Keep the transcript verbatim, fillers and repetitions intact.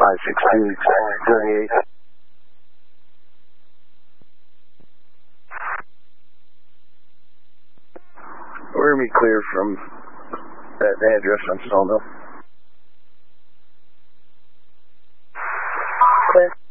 five six two thirty-eight. We're going to be clear from that address on Sawmill. Clear.